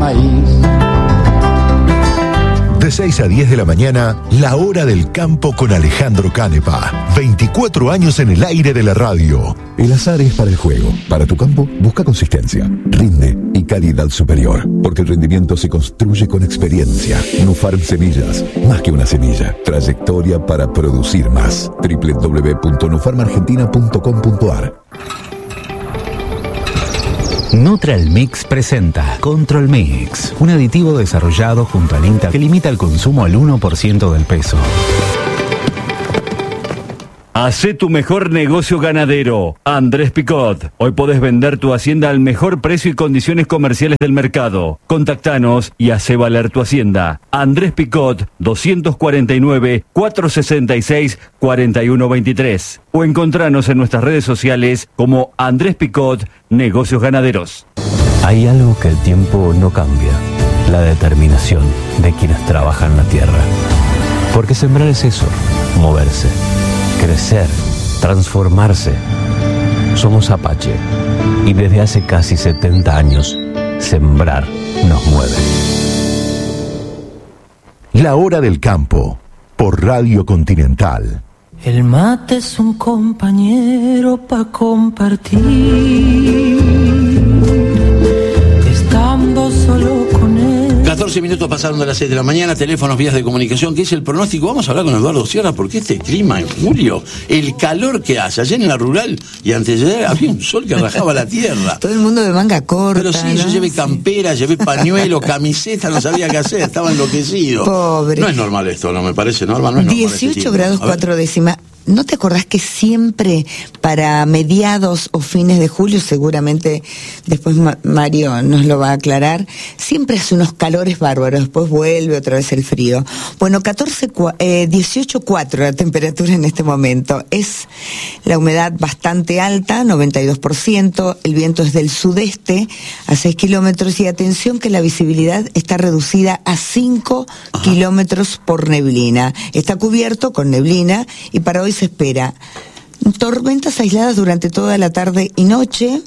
país. De 6 a 10 de la mañana, La Hora del Campo con Alejandro Canepa. 24 años en el aire de la radio. El azar es para el juego. Para tu campo, busca consistencia, rinde y calidad superior. Porque el rendimiento se construye con experiencia. Nufarm Semillas, más que una semilla. Trayectoria para producir más. www.nufarmargentina.com.ar. Neutral Mix presenta Control Mix, un aditivo desarrollado junto a INTA que limita el consumo al 1% del peso. Hacé tu mejor negocio ganadero. Andrés Picot. Hoy podés vender tu hacienda al mejor precio y condiciones comerciales del mercado. Contactanos y hacé valer tu hacienda. Andrés Picot, 249-466-4123. O encontranos en nuestras redes sociales como Andrés Picot, Negocios Ganaderos. Hay algo que el tiempo no cambia: la determinación de quienes trabajan la tierra. Porque sembrar es eso, moverse, crecer, transformarse. Somos Apache y desde hace casi 70 años, sembrar nos mueve. La Hora del Campo, por Radio Continental. El mate es un compañero pa' compartir, estando solo con él. 14 minutos pasaron de las 6 de la mañana, teléfonos, vías de comunicación. ¿Qué es el pronóstico? Vamos a hablar con Eduardo Sierra, porque este clima en julio, el calor que hace ayer en la rural y antes de ayer había un sol que rajaba la tierra. Todo el mundo de manga corta. Pero sí, ¿no? yo llevé campera, llevé pañuelo, camiseta, no sabía qué hacer, estaba enloquecido. Pobre. No es normal esto, no me parece normal. No es normal 18 grados 4 décimas. ¿No te acordás que siempre para mediados o fines de julio, seguramente después Mario nos lo va a aclarar, siempre hace unos calores bárbaros, después vuelve otra vez el frío? Bueno, 18,4 la temperatura en este momento. Es la humedad bastante alta, 92%, el viento es del sudeste a 6 kilómetros y atención que la visibilidad está reducida a 5 kilómetros por neblina. Está cubierto con neblina y para hoy se espera tormentas aisladas durante toda la tarde y noche,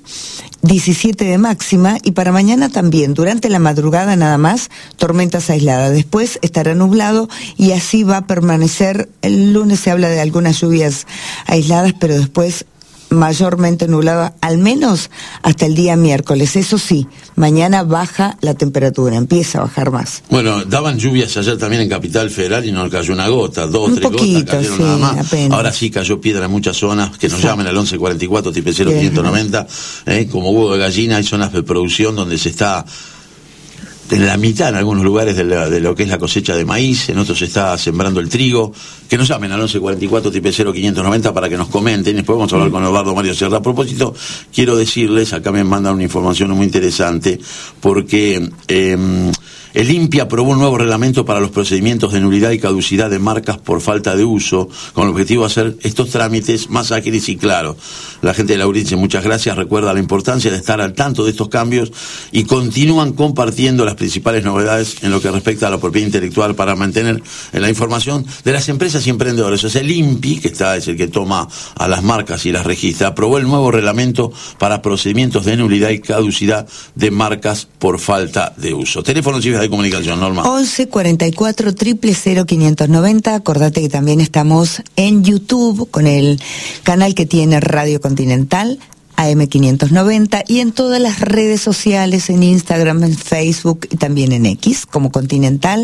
17 de máxima, y para mañana también, durante la madrugada nada más, tormentas aisladas. Después estará nublado y así va a permanecer. El lunes se habla de algunas lluvias aisladas, pero después mayormente nublada, al menos hasta el día miércoles. Eso sí, mañana baja la temperatura, empieza a bajar más. Bueno, daban lluvias ayer también en Capital Federal y no cayó una gota, 2 o 3 gotas cayeron sí, nada más. apenas. Ahora sí cayó piedra en muchas zonas, que nos llamen al 1144 tipe 0590, como huevo de gallina. Hay zonas de producción donde se está en la mitad en algunos lugares de lo que es la cosecha de maíz, en otros se está sembrando el trigo. Que nos llamen al 1144 tipe 0590 para que nos comenten. Después vamos a hablar con Eduardo Mario Sierra. A propósito, quiero decirles, acá me mandan una información muy interesante, porque el INPI aprobó un nuevo reglamento para los procedimientos de nulidad y caducidad de marcas por falta de uso, con el objetivo de hacer estos trámites más ágiles y claros. La gente de Laurice, muchas gracias, recuerda la importancia de estar al tanto de estos cambios y continúan compartiendo las principales novedades en lo que respecta a la propiedad intelectual para mantener la información de las empresas y emprendedores. O sea, el INPI, que es el que toma a las marcas y las registra, aprobó el nuevo reglamento para procedimientos de nulidad y caducidad de marcas por falta de uso. Teléfonos y vías de comunicación, Norma. 1144 000 590. Acordate que también estamos en YouTube con el canal que tiene Radio Continental, AM590, y en todas las redes sociales, en Instagram, en Facebook y también en X, como Continental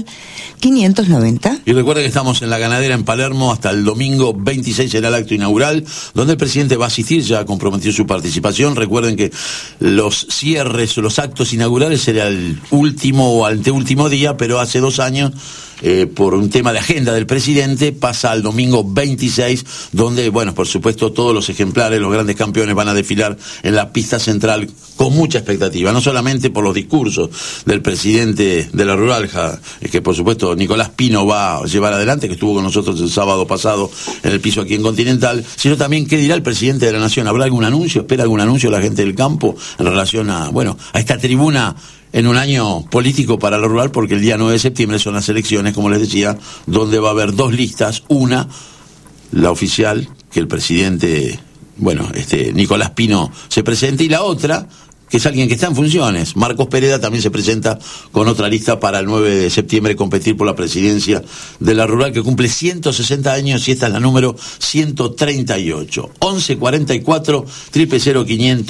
590. Y recuerda que estamos en La Ganadera en Palermo hasta el domingo 26 será el acto inaugural, donde el presidente va a asistir, ya comprometió su participación. Recuerden que los cierres o los actos inaugurales será el último o anteúltimo día, pero hace 2 años, por un tema de agenda del presidente, pasa al domingo 26, donde, bueno, por supuesto, todos los ejemplares, los grandes campeones van a desfilar en la pista central con mucha expectativa, no solamente por los discursos del presidente de la Ruralja, que por supuesto Nicolás Pino va a llevar adelante, que estuvo con nosotros el sábado pasado en el piso aquí en Continental, sino también qué dirá el presidente de la Nación. ¿Habrá algún anuncio? ¿Espera algún anuncio la gente del campo en relación a, bueno, a esta tribuna en un año político para lo rural? Porque el día 9 de septiembre son las elecciones, como les decía, donde va a haber 2 listas. Una, la oficial, que el presidente, bueno, Nicolás Pino se presente, y la otra, que es alguien que está en funciones. Marcos Pereda también se presenta con otra lista para el 9 de septiembre competir por la presidencia de la Rural, que cumple 160 años y esta es la número 138. 1144 000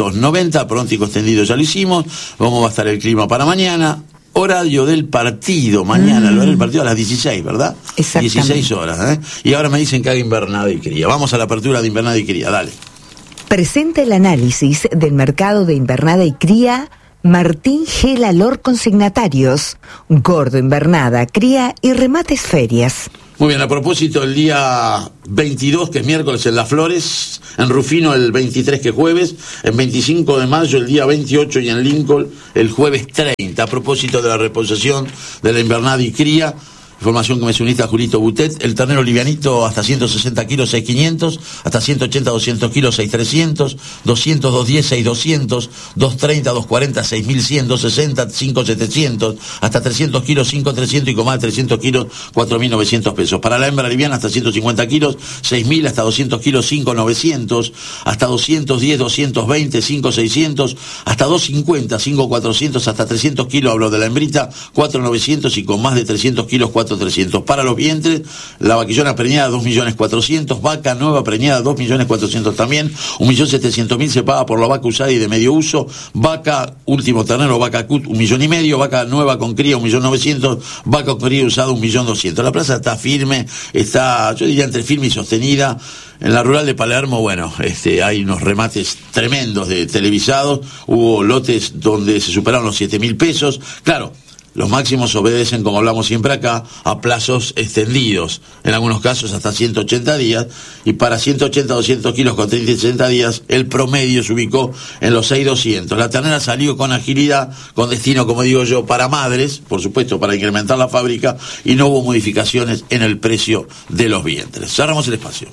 590, pronóstico extendido ya lo hicimos. Vamos a estar el clima para mañana. Horario del partido, mañana, el horario del partido a las 16, ¿verdad? Exactamente. 16 horas, ¿eh? Y ahora me dicen que haga invernada y cría. Vamos a la apertura de invernada y cría, dale. Presenta el análisis del mercado de invernada y cría Martín G. Lalor Consignatarios, Gordo Invernada, Cría y Remates Ferias. Muy bien, a propósito, el día 22, que es miércoles, en Las Flores, en Rufino el 23, que es jueves, en 25 de mayo el día 28 y en Lincoln el jueves 30. A propósito de la reposición de la invernada y cría, información que me unista a Julito Butet, el ternero livianito hasta 160 kilos 6.500, hasta 180 200 kilos 6.300, 200 210 6.200, 230 240 6.100, 260 5.700, hasta 300 kilos 5.300 y con más de 300 kilos 4.900 pesos. Para la hembra liviana hasta 150 kilos 6.000, hasta 200 kilos 5.900, hasta 210 220 5.600, hasta 250 5.400, hasta 300 kilos, hablo de la hembrita, 4.900 y con más de 300 kilos 4.300. Para los vientres, la vaquillona preñada 2.400.000, vaca nueva preñada 2.400.000 también, 1.700.000 se paga por la vaca usada y de medio uso, vaca último ternero, vaca cut 1.5 millones, vaca nueva con cría 1.900.000, vaca con cría usada 1.200.000. La plaza está firme, está, yo diría, entre firme y sostenida. En la rural de Palermo, bueno, hay unos remates tremendos de televisados, hubo lotes donde se superaron los 7.000 pesos, claro. Los máximos obedecen, como hablamos siempre acá, a plazos extendidos, en algunos casos hasta 180 días, y para 180 200 kilos con 30 y 60 días, el promedio se ubicó en los 6.200. La ternera salió con agilidad, con destino, como digo yo, para madres, por supuesto, para incrementar la fábrica, y no hubo modificaciones en el precio de los vientres. Cerramos el espacio.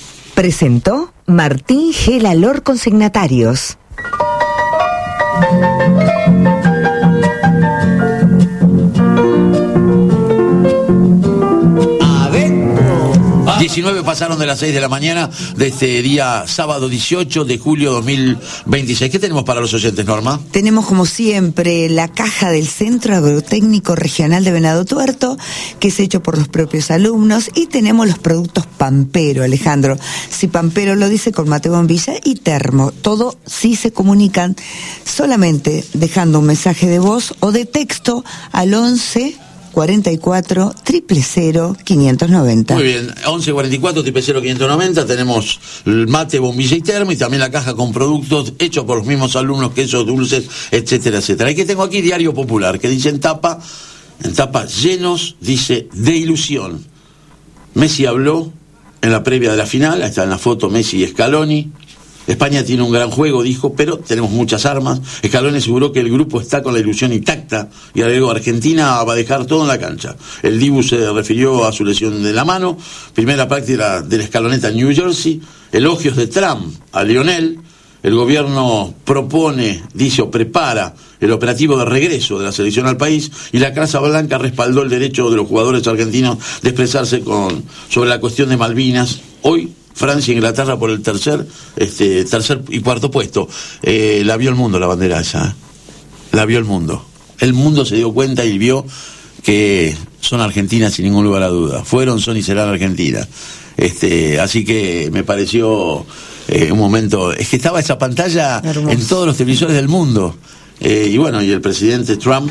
Presentó Martín G. Lalor Consignatarios. 19 pasaron de las 6 de la mañana de este día sábado 18 de julio 2026. ¿Qué tenemos para los oyentes, Norma? Tenemos, como siempre, la caja del Centro Agrotécnico Regional de Venado Tuerto, que es hecho por los propios alumnos, y tenemos los productos Pampero, Alejandro. Si Pampero lo dice, con mate, bombilla y termo. Todo si se comunican solamente dejando un mensaje de voz o de texto al 11 44 000 590. Muy bien, 11 44 000 590. Tenemos el mate, bombilla y termo, y también la caja con productos hechos por los mismos alumnos, quesos, dulces, etcétera, etcétera. Y que tengo aquí Diario Popular, que dice en tapa llenos, dice, de ilusión. Messi habló en la previa de la final, ahí está en la foto Messi y Scaloni. España tiene un gran juego, dijo, pero tenemos muchas armas. Scaloni aseguró que el grupo está con la ilusión intacta y agregó: Argentina va a dejar todo en la cancha. El Dibu se refirió a su lesión de la mano, primera práctica de la escaloneta en New Jersey, elogios de Trump a Lionel. El gobierno propone, dice, o prepara el operativo de regreso de la selección al país, y la Casa Blanca respaldó el derecho de los jugadores argentinos de expresarse sobre la cuestión de Malvinas. Hoy Francia e Inglaterra por el tercer y cuarto puesto. La vio el mundo, la bandera esa. La vio el mundo. El mundo se dio cuenta y vio que son argentinas sin ningún lugar a duda. Fueron, son y serán argentinas. Así que me pareció un momento. Es que estaba esa pantalla hermoso en todos los televisores del mundo. Y bueno, y el presidente Trump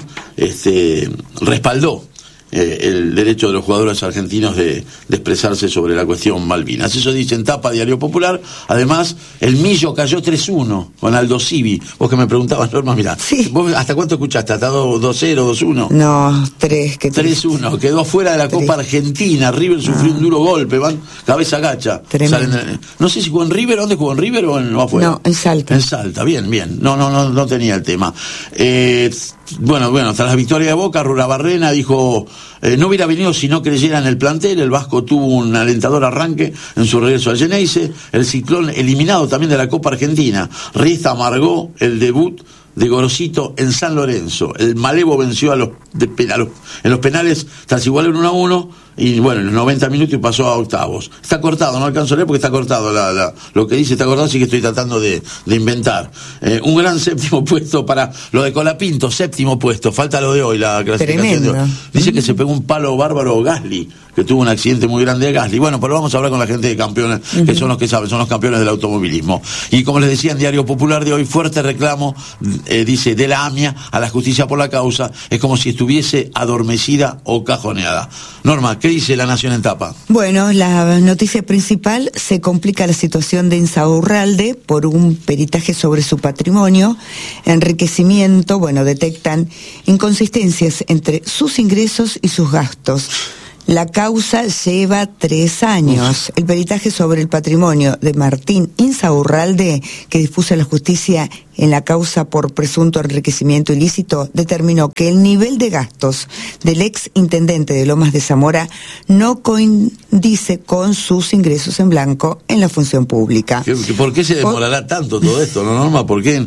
respaldó el derecho de los jugadores argentinos de expresarse sobre la cuestión Malvinas. Eso dice en tapa Diario Popular. Además, el Millo cayó 3-1 con Aldo Civi. Vos que me preguntabas, Norma, mirá, sí. ¿Vos hasta cuánto escuchaste? ¿Hasta 2-0, 2-1? No, 3-1. Quedó fuera de la Copa Argentina. River sufrió un duro golpe, van cabeza gacha. No sé si jugó en River. ¿Dónde jugó? ¿En River o no afuera? No, en Salta. En Salta, bien. No tenía el tema. Bueno, tras la victoria de Boca, Rurabarrena dijo: no hubiera venido si no creyera en el plantel. El Vasco tuvo un alentador arranque en su regreso al Geneise. El Ciclón eliminado también de la Copa Argentina. Riesta amargó el debut de Gorosito en San Lorenzo. El Malevo venció en los penales tras igualar 1-1. y bueno, en los 90 minutos y pasó a octavos. Está cortado, no alcanzo a leer porque está cortado, lo que dice está cortado, así que estoy tratando de inventar. Un gran séptimo puesto para lo de Colapinto, séptimo puesto, falta lo de hoy, la clasificación de hoy. Dice que se pegó un palo bárbaro Gasly, que tuvo un accidente muy grande de Gasly. Bueno, pero vamos a hablar con la gente de Campeones, que son los que saben, son los campeones del automovilismo. Y como les decía en Diario Popular de hoy, fuerte reclamo, dice, de la AMIA a la justicia por la causa, es como si estuviese adormecida o cajoneada. Norma, ¿qué dice La Nación en tapa? Bueno, la noticia principal: se complica la situación de Insaurralde por un peritaje sobre su patrimonio, enriquecimiento, detectan inconsistencias entre sus ingresos y sus gastos. La causa lleva 3 años. El peritaje sobre el patrimonio de Martín Insaurralde, que dispuso la justicia en la causa por presunto enriquecimiento ilícito, determinó que el nivel de gastos del ex intendente de Lomas de Zamora no coincide con sus ingresos en blanco en la función pública. ¿Por qué se demorará tanto todo esto, no, Norma? ¿Por qué,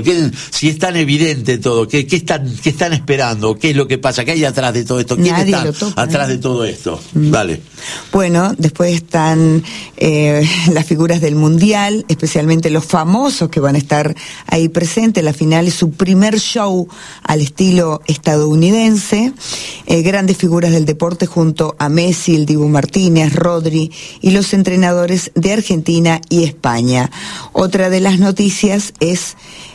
si es tan evidente todo? ¿Qué están esperando? ¿Qué es lo que pasa? ¿Qué hay atrás de todo esto? ¿Quién está atrás de todo esto? Dale. Bueno, después están las figuras del Mundial, especialmente los famosos que van a estar ahí presentes. La final es su primer show al estilo estadounidense. Grandes figuras del deporte junto a Messi, el Dibu Martínez, Rodri y los entrenadores de Argentina y España. Otra de las noticias es: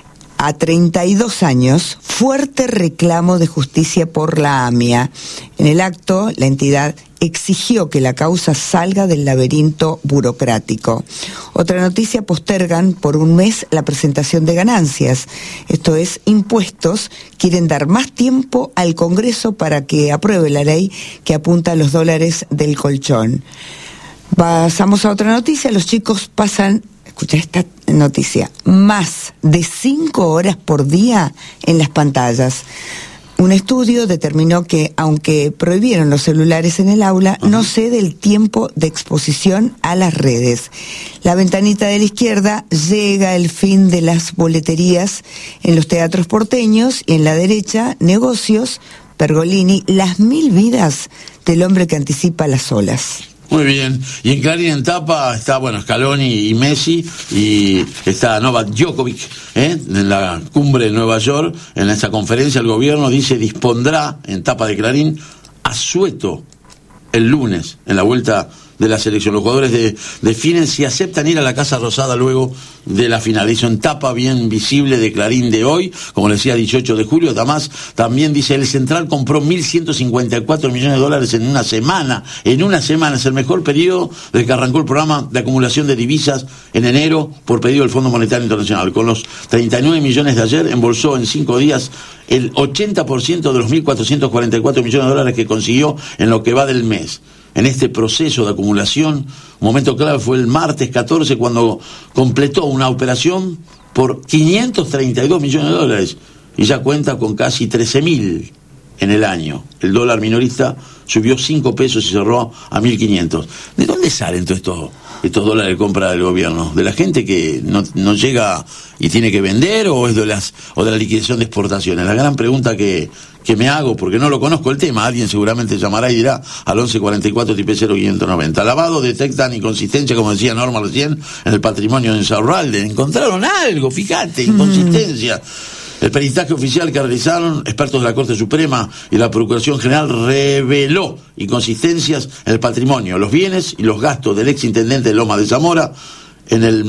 a 32 años, fuerte reclamo de justicia por la AMIA. En el acto, la entidad exigió que la causa salga del laberinto burocrático. Otra noticia: postergan por un mes la presentación de ganancias. Esto es, impuestos quieren dar más tiempo al Congreso para que apruebe la ley que apunta a los dólares del colchón. Pasamos a otra noticia: los chicos pasan, escucha esta noticia, más de 5 horas por día en las pantallas. Un estudio determinó que, aunque prohibieron los celulares en el aula, no cede el tiempo de exposición a las redes. La ventanita de la izquierda: llega el fin de las boleterías en los teatros porteños, y en la derecha, negocios, Pergolini, las 1000 vidas del hombre que anticipa las olas. Muy bien, y en Clarín en tapa está, Scaloni y Messi, y está Novak Djokovic, en la cumbre de Nueva York. En esta conferencia el gobierno dispondrá, en tapa de Clarín, asueto el lunes en la vuelta de la selección. Los jugadores definen si aceptan ir a la Casa Rosada luego de la final. Hizo en tapa bien visible de Clarín de hoy, como le decía, 18 de julio. Además, también dice: el Central compró $1.154 millones en una semana. En una semana es el mejor periodo desde que arrancó el programa de acumulación de divisas en enero por pedido del Fondo Monetario Internacional. Con los 39 millones de ayer, embolsó en 5 días el 80% de los $1.444 millones que consiguió en lo que va del mes. En este proceso de acumulación, un momento clave fue el martes 14, cuando completó una operación por $532 millones y ya cuenta con casi 13.000 en el año. El dólar minorista subió 5 pesos y cerró a 1.500. ¿De dónde salen todos estos dólares de compra del gobierno? ¿De la gente que no llega y tiene que vender, o es de la liquidación de exportaciones? La gran pregunta que me hago, porque no lo conozco el tema, alguien seguramente llamará y dirá al 1144 tipe 0590. Lavado, detectan inconsistencia, como decía Norma recién, en el patrimonio de Insaurralde. Encontraron algo, fíjate, inconsistencia. El peritaje oficial que realizaron expertos de la Corte Suprema y la Procuración General reveló inconsistencias en el patrimonio, los bienes y los gastos del ex intendente de Lomas de Zamora, en el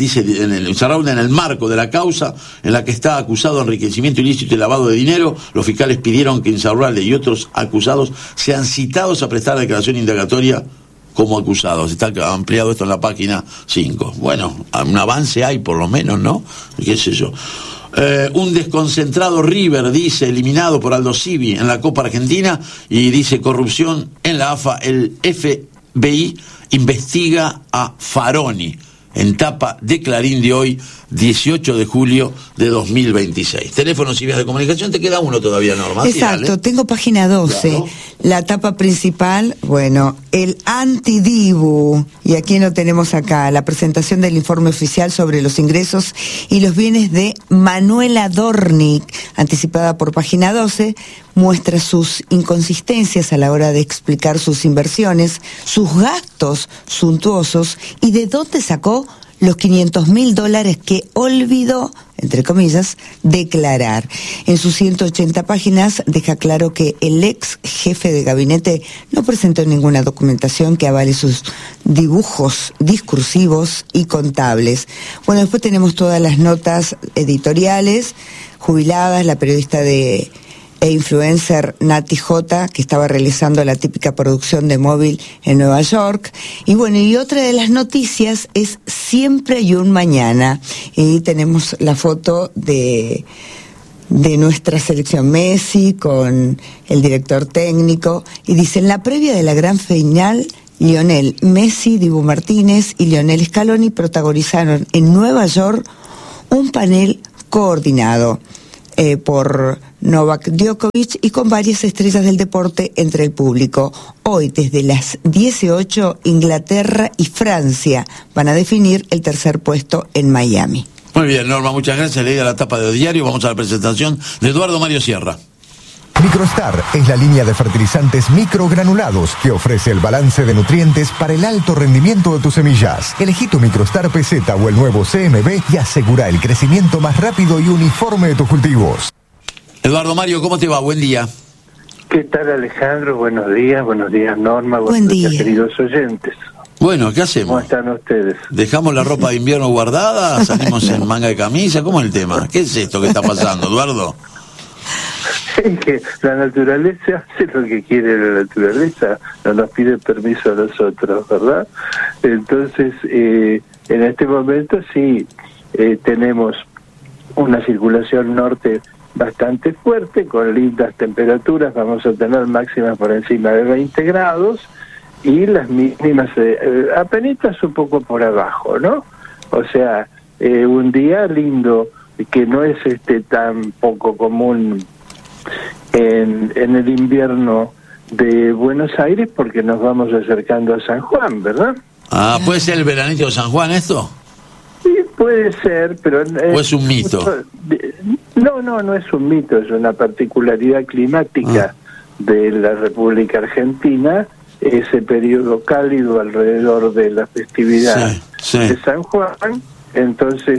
marco de la causa en la que está acusado de enriquecimiento ilícito y lavado de dinero. Los fiscales pidieron que Insaurralde y otros acusados sean citados a prestar declaración indagatoria como acusados. Está ampliado esto en la página 5. Bueno, un avance hay por lo menos, ¿no? ¿Qué sé yo? Un desconcentrado River, dice, eliminado por Aldo Civi en la Copa Argentina, y dice: corrupción en la AFA, el FBI investiga a Faroni. En tapa de Clarín de hoy, 18 de julio de 2026. Teléfonos y vías de comunicación, te queda uno todavía, Norma. Exacto, sí, tengo página 12. Claro. La tapa principal, bueno, el antidibu. Y aquí lo tenemos acá, la presentación del informe oficial sobre los ingresos y los bienes de Manuela Dornick, anticipada por página 12, muestra sus inconsistencias a la hora de explicar sus inversiones, sus gastos suntuosos y de dónde sacó los $500.000 que olvidó, entre comillas, declarar. En sus 180 páginas deja claro que el ex jefe de gabinete no presentó ninguna documentación que avale sus dibujos discursivos y contables. Bueno, después tenemos todas las notas editoriales, jubiladas, la periodista e influencer Nati J, que estaba realizando la típica producción de móvil en Nueva York. Y bueno, y otra de las noticias es Siempre hay un mañana. Y tenemos la foto de nuestra selección Messi con el director técnico. Y dice, en la previa de la gran final, Lionel Messi, Dibu Martínez y Lionel Scaloni protagonizaron en Nueva York un panel coordinado por Novak Djokovic y con varias estrellas del deporte entre el público. Hoy, desde las 18, Inglaterra y Francia van a definir el tercer puesto en Miami. Muy bien, Norma, muchas gracias. Leí la tapa de diario. Vamos a la presentación de Eduardo Mario Sierra. Microstar es la línea de fertilizantes microgranulados que ofrece el balance de nutrientes para el alto rendimiento de tus semillas. Elegí tu Microstar PZ o el nuevo CMB y asegura el crecimiento más rápido y uniforme de tus cultivos. Eduardo Mario, ¿cómo te va? Buen día. ¿Qué tal, Alejandro? Buenos días, Norma, buen día, queridos oyentes. Bueno, ¿qué hacemos? ¿Cómo están ustedes? ¿Dejamos la ropa de invierno guardada? ¿Salimos en manga de camisa? ¿Cómo es el tema? ¿Qué es esto que está pasando, Eduardo? Es que la naturaleza hace lo que quiere la naturaleza, no nos pide permiso a nosotros, ¿verdad? Entonces, en este momento sí tenemos una circulación norte bastante fuerte, con lindas temperaturas, vamos a tener máximas por encima de 20 grados y las mínimas apenitas un poco por abajo, ¿no? O sea, un día lindo que no es tan poco común en el invierno de Buenos Aires, porque nos vamos acercando a San Juan, ¿verdad? Ah, ¿puede ser el veranito de San Juan esto? Sí, puede ser, pero... ¿O es un mito? No es un mito, es una particularidad climática de la República Argentina, ese periodo cálido alrededor de la festividad de San Juan. Entonces,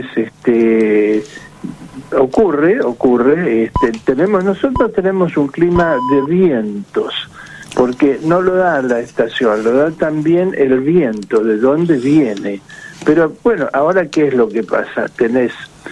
ocurre, nosotros tenemos un clima de vientos, porque no lo da la estación, lo da también el viento, de dónde viene. Pero bueno, ahora ¿qué es lo que pasa? Tenés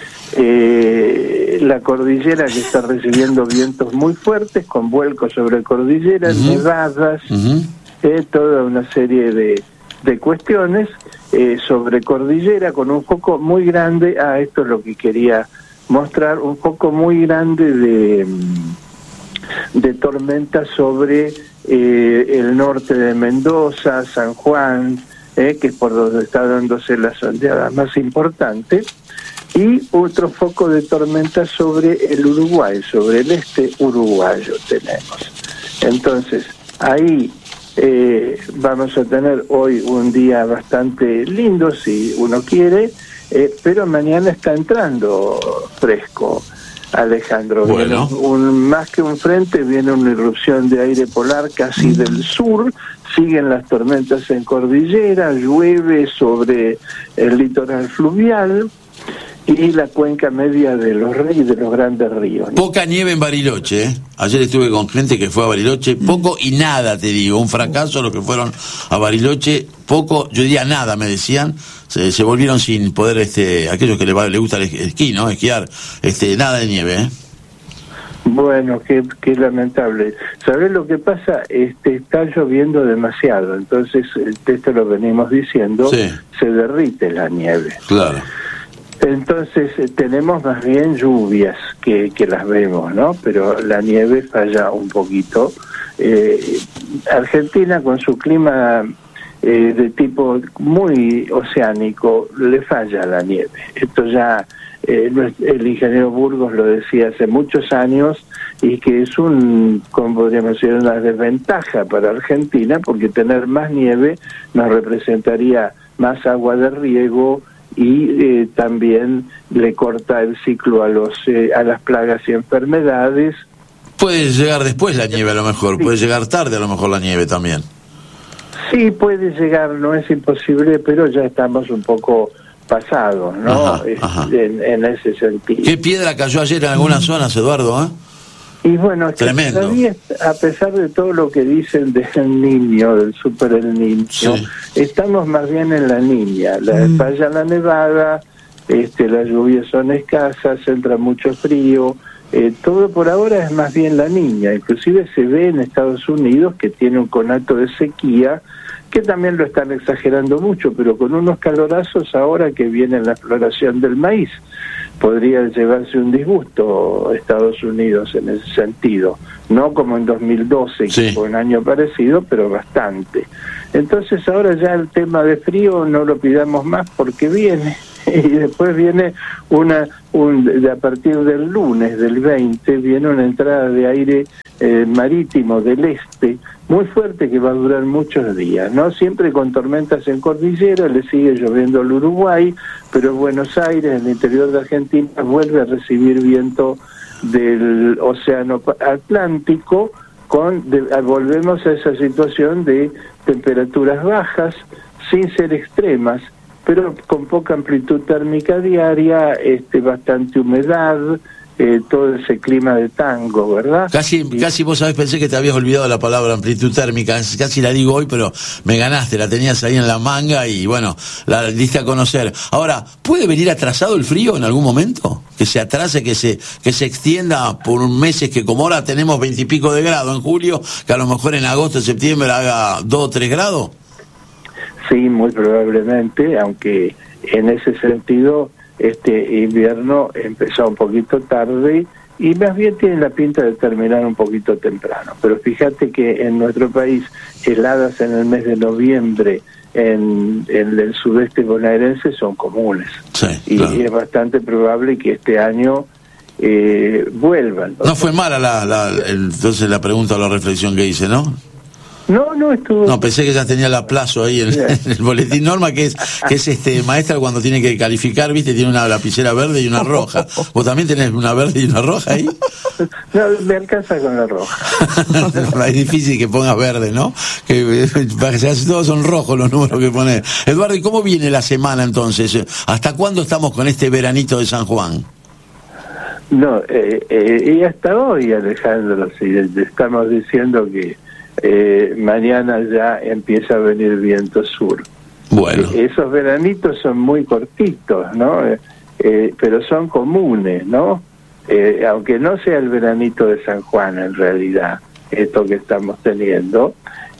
la cordillera que está recibiendo vientos muy fuertes, con vuelcos sobre cordilleras, nevadas, toda una serie de cuestiones sobre cordillera, con un foco muy grande, esto es lo que quería mostrar, un foco muy grande de tormentas sobre el norte de Mendoza, San Juan, que es por donde está dándose las ondeadas más importantes, y otro foco de tormentas sobre el Uruguay, sobre el este uruguayo tenemos. Entonces, ahí vamos a tener hoy un día bastante lindo, si uno quiere, pero mañana está entrando fresco, Alejandro. Bueno. Más que un frente, viene una irrupción de aire polar casi del sur, siguen las tormentas en cordillera, llueve sobre el litoral fluvial y la cuenca media de los grandes ríos. Poca nieve en Bariloche, ¿eh? Ayer estuve con gente que fue a Bariloche, poco y nada, te digo, un fracaso los que fueron a Bariloche, poco, yo diría nada, me decían, se volvieron sin poder, aquellos que le gusta el esquí, ¿no? Esquiar, nada de nieve, ¿eh? Bueno, qué lamentable. ¿Sabés lo que pasa? Está lloviendo demasiado, entonces, esto lo venimos diciendo, se derrite la nieve. Claro. Entonces tenemos más bien lluvias que las vemos, ¿no? Pero la nieve falla un poquito. Argentina, con su clima de tipo muy oceánico, le falla la nieve. Esto ya el ingeniero Burgos lo decía hace muchos años, y que es como podríamos decir, una desventaja para Argentina, porque tener más nieve nos representaría más agua de riego y también le corta el ciclo a las plagas y enfermedades. Puede llegar después la nieve a lo mejor, sí. Puede llegar tarde a lo mejor la nieve también. Sí, puede llegar, no es imposible, pero ya estamos un poco pasados, ¿no? Ajá. En ese sentido. ¿Qué piedra cayó ayer en algunas zonas, Eduardo? Y bueno, tremendo. Todavía, a pesar de todo lo que dicen del Niño, del Super El Niño, sí, estamos más bien en la Niña. Falla la nevada, las lluvias son escasas, entra mucho frío. Todo por ahora es más bien la Niña. Inclusive se ve en Estados Unidos que tiene un conato de sequía, que también lo están exagerando mucho, pero con unos calorazos ahora que viene la floración del maíz. Podría llevarse un disgusto Estados Unidos en ese sentido, no como en 2012, sí, que fue un año parecido, pero bastante. Entonces ahora ya el tema de frío no lo pidamos más porque viene, y después viene a partir del lunes, del 20, viene una entrada de aire marítimo del este muy fuerte que va a durar muchos días, ¿no? Siempre con tormentas en cordillera, le sigue lloviendo al Uruguay, pero Buenos Aires, en el interior de Argentina, vuelve a recibir viento del océano Atlántico, volvemos a esa situación de temperaturas bajas, sin ser extremas, pero con poca amplitud térmica diaria, bastante humedad, todo ese clima de tango, ¿verdad? Casi vos sabés, pensé que te habías olvidado la palabra amplitud térmica, casi la digo hoy, pero me ganaste, la tenías ahí en la manga y bueno, la diste a conocer. Ahora, ¿puede venir atrasado el frío en algún momento? Que se atrase, que se extienda por meses, que como ahora tenemos 20 y pico de grados en julio, que a lo mejor en agosto, septiembre haga 2 o 3 grados. Sí, muy probablemente, aunque en ese sentido este invierno empezó un poquito tarde y más bien tiene la pinta de terminar un poquito temprano. Pero fíjate que en nuestro país, heladas en el mes de noviembre en el sudeste bonaerense son comunes. Sí, claro. Y es bastante probable que este año vuelvan. No fue mala entonces la pregunta o la reflexión que hice, ¿no? No estuvo. No, pensé que ya tenía el aplazo ahí en el boletín. Norma, que es maestra cuando tiene que calificar, ¿viste? Tiene una lapicera verde y una roja. ¿Vos también tenés una verde y una roja ahí? No, me alcanza con la roja. Es difícil que pongas verde, ¿no? Para que todos son rojos los números que ponés. Eduardo, ¿y cómo viene la semana entonces? ¿Hasta cuándo estamos con este veranito de San Juan? No, y hasta hoy, Alejandro, sí, estamos diciendo que mañana ya empieza a venir viento sur. Bueno. Esos veranitos son muy cortitos, ¿no? Pero son comunes, ¿no? Aunque no sea el veranito de San Juan en realidad, esto que estamos teniendo,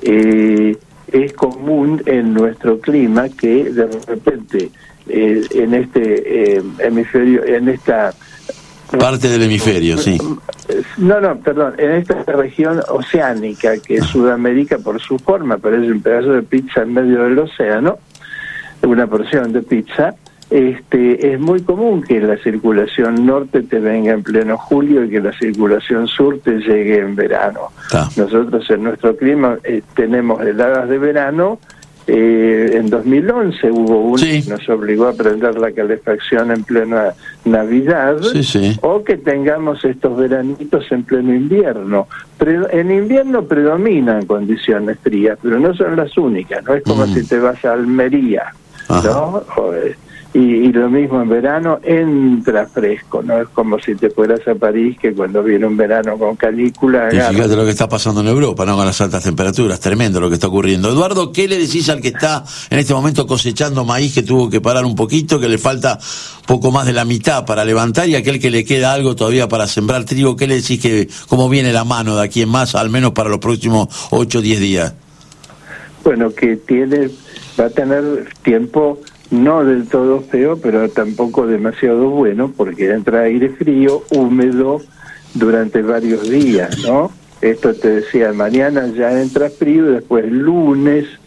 es común en nuestro clima que de repente en este hemisferio, en esta parte del hemisferio, sí. Perdón, en esta región oceánica, que es Sudamérica por su forma, parece un pedazo de pizza en medio del océano, una porción de pizza, es muy común que la circulación norte te venga en pleno julio y que la circulación sur te llegue en verano. Nosotros en nuestro clima tenemos heladas de verano. En 2011 hubo uno que nos obligó a prender la calefacción en plena Navidad, o que tengamos estos veranitos en pleno invierno. En invierno predominan condiciones frías, pero no son las únicas, no es como si te vas a Almería, ¿no? Y lo mismo en verano, entra fresco, no es como si te fueras a París, que cuando viene un verano con canícula... Y fíjate lo que está pasando en Europa, ¿no? Con las altas temperaturas, tremendo lo que está ocurriendo. Eduardo, ¿qué le decís al que está en este momento cosechando maíz, que tuvo que parar un poquito, que le falta poco más de la mitad para levantar, y aquel que le queda algo todavía para sembrar trigo? ¿Qué le decís, que cómo viene la mano de aquí en más, al menos para los próximos 8 o 10 días? Bueno, que va a tener tiempo... no del todo feo, pero tampoco demasiado bueno, porque entra aire frío, húmedo, durante varios días, ¿no? Esto te decía, mañana ya entra frío, después lunes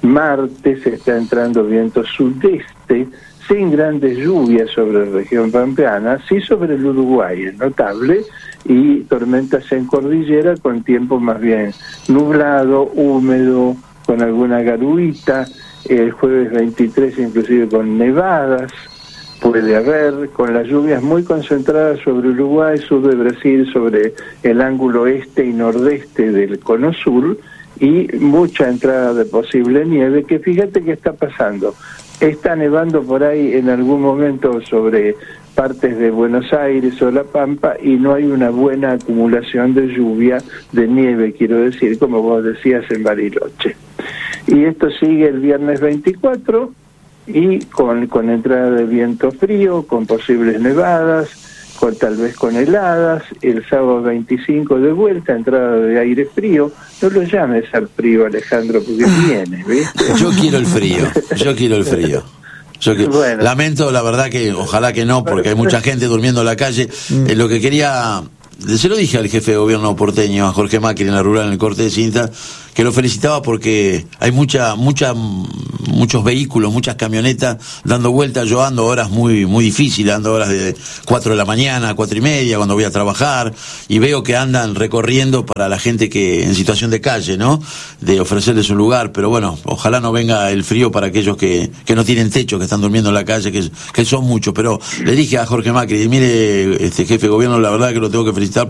Martes está entrando viento sudeste, sin grandes lluvias sobre la región pampeana, sí sobre el Uruguay, es notable, y tormentas en cordillera con tiempo más bien nublado, húmedo, con alguna garuita, el jueves 23 inclusive con nevadas, puede haber, con las lluvias muy concentradas sobre Uruguay, sur de Brasil, sobre el ángulo este y nordeste del cono sur, y mucha entrada de posible nieve, que fíjate que está pasando. Está nevando por ahí en algún momento sobre partes de Buenos Aires o La Pampa y no hay una buena acumulación de lluvia, de nieve, quiero decir, como vos decías en Bariloche. Y esto sigue el viernes 24 y con entrada de viento frío, con posibles nevadas, tal vez con heladas, el sábado 25 de vuelta, entrada de aire frío. No lo llames al frío, Alejandro, porque viene, ¿viste? Yo quiero el frío. Bueno. Lamento, la verdad que ojalá que no, porque hay mucha gente durmiendo en la calle. Lo que quería, se lo dije al jefe de gobierno porteño, a Jorge Macri, en la rural, en el corte de cinta, que lo felicitaba porque hay muchos vehículos, muchas camionetas dando vueltas. Yo ando horas muy difíciles, ando horas de 4 de la mañana, 4:30, cuando voy a trabajar, y veo que andan recorriendo para la gente que en situación de calle, ¿no? De ofrecerles un lugar, pero bueno, ojalá no venga el frío para aquellos que no tienen techo, que están durmiendo en la calle, que son muchos. Pero le dije a Jorge Macri, mire, jefe de gobierno, la verdad que lo tengo que felicitar